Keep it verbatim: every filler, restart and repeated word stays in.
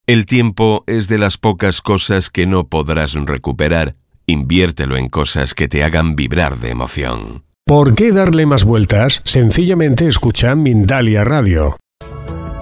El tiempo es de las pocas cosas que no podrás recuperar. Inviértelo en cosas que te hagan vibrar de emoción. ¿Por qué darle más vueltas? Sencillamente escucha Mindalia Radio.